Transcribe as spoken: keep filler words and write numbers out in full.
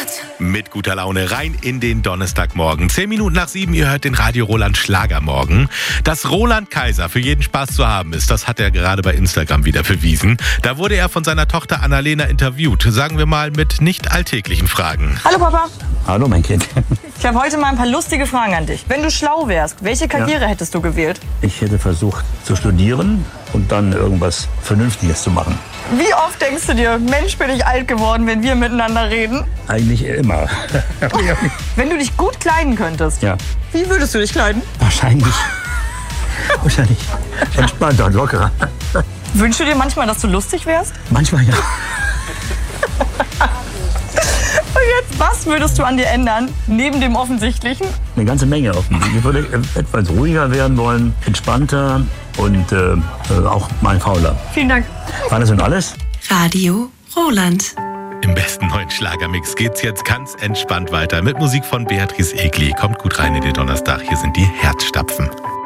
Mit guter Laune rein in den Donnerstagmorgen. Zehn Minuten nach sieben, ihr hört den Radio Roland Schlagermorgen. Dass Roland Kaiser für jeden Spaß zu haben ist, das hat er gerade bei Instagram wieder bewiesen. Da wurde er von seiner Tochter Annalena interviewt, sagen wir mal mit nicht alltäglichen Fragen. Hallo Papa. Hallo mein Kind. Ich habe heute mal ein paar lustige Fragen an dich. Wenn du schlau wärst, welche Karriere Ja. hättest du gewählt? Ich hätte versucht zu studieren und dann irgendwas Vernünftiges zu machen. Wie oft denkst du dir, Mensch, bin ich alt geworden, wenn wir miteinander reden? Eigentlich immer. Wenn du dich gut kleiden könntest, Ja, wie würdest du dich kleiden? wahrscheinlich. Wahrscheinlich entspannter und lockerer. Wünschst du dir manchmal, dass du lustig wärst? Manchmal ja. Und jetzt, was würdest du an dir ändern, neben dem Offensichtlichen? Eine ganze Menge offen. Ich würde etwas ruhiger werden wollen, entspannter und äh, auch mal fauler. Vielen Dank. War das und alles? Radio Roland. Im besten neuen Schlagermix geht's jetzt ganz entspannt weiter mit Musik von Beatrice Egli. Kommt gut rein in den Donnerstag. Hier sind die Herzstapfen.